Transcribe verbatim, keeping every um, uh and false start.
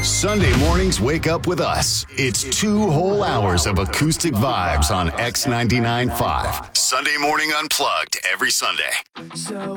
Sunday mornings wake up with us. It's two whole hours of acoustic vibes on X ninety-nine point five. Sunday Morning Unplugged every Sunday. So